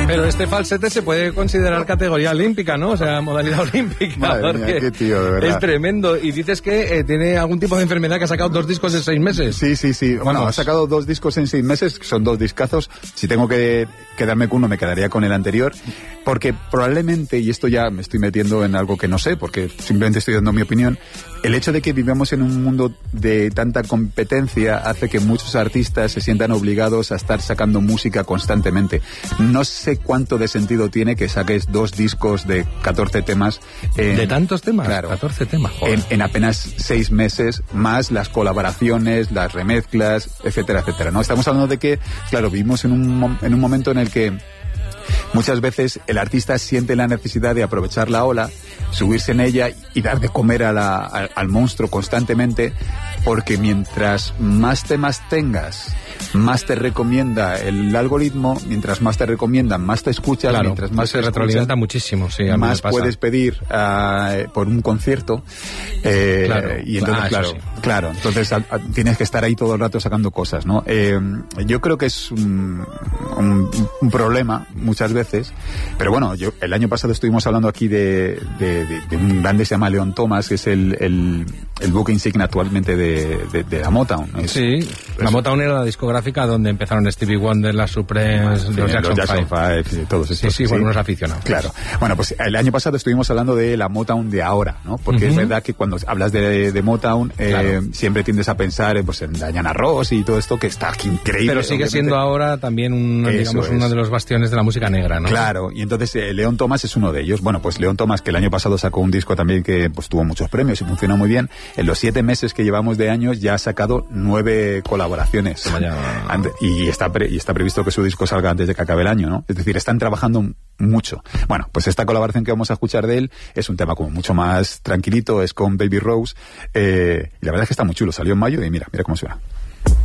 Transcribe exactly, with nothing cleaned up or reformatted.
Pero este falsete se puede considerar categoría olímpica, ¿no? O sea, modalidad olímpica. Madre porque mía, qué tío, de verdad. Es tremendo. Y dices que eh, tiene algún tipo de enfermedad, que ha sacado dos discos en seis meses. Sí, sí, sí. Bueno, Vamos. ha sacado dos discos en seis meses, son dos discazos. Si tengo que quedarme con uno, me quedaría con el anterior. Porque probablemente, y esto ya me estoy metiendo en algo que no sé, porque simplemente estoy dando mi opinión, el hecho de que vivamos en un mundo de tanta competencia hace que muchos artistas se sientan obligados a estar sacando música constantemente. No sé cuánto de sentido tiene que saques dos discos de catorce temas. En, ¿De tantos temas? Claro. catorce temas, joder. En, en apenas seis meses, más las colaboraciones, las remezclas, etcétera, etcétera, ¿no? Estamos hablando de que, claro, vivimos en un, en un momento en el que muchas veces el artista siente la necesidad de aprovechar la ola, subirse en ella y dar de comer a la, a, al monstruo constantemente, porque mientras más temas tengas, más te recomienda el algoritmo, mientras más te recomiendan, más te escuchas, claro, mientras más se te retroalimenta escuchas, muchísimo, sí, a mí más me pasa. puedes pedir uh, por un concierto. Eh, Claro. Y entonces, Ah, claro, sí. claro, entonces a, a, tienes que estar ahí todo el rato sacando cosas, ¿no? Eh, yo creo que es un, un, un problema muchas veces, pero bueno, yo el año pasado estuvimos hablando aquí de, de, de, de un grande que se llama Leon Thomas, que es el, el, el buque insignia actualmente de, de, de la Motown. Es, Sí, es, la Motown era la discográfica donde empezaron Stevie Wonder, las Supremes, sí, los Jackson, los Jackson Five. Five, todos estos. Sí, sí, bueno, unos aficionados. Claro. Bueno, pues el año pasado estuvimos hablando de la Motown de ahora, ¿no? Porque Uh-huh. es verdad que cuando hablas de, de Motown, eh, Claro. siempre tiendes a pensar eh, pues, en Diana Ross y todo esto, que está increíble. Pero sigue obviamente. siendo ahora también un, Eso digamos, es. uno de los bastiones de la música negra, ¿no? Claro, y entonces eh, Leon Thomas es uno de ellos. Bueno, pues Leon Thomas, que el año pasado sacó un disco también que pues tuvo muchos premios y funcionó muy bien. En los siete meses que llevamos de años ya ha sacado nueve colaboraciones. Vaya. Ante- y está pre- y está previsto que su disco salga antes de que acabe el año, ¿no? Es decir, están trabajando mucho. Bueno, pues esta colaboración que vamos a escuchar de él es un tema como mucho más tranquilito, es con Baby Rose, eh, y la verdad es que está muy chulo. Salió en mayo y mira, mira cómo suena.